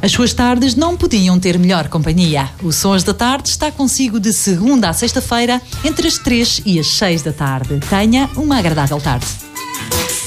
As suas tardes não podiam ter melhor companhia. O Sons da Tarde está consigo de segunda a sexta-feira, entre as 3 e as 6 da tarde. Tenha uma agradável tarde.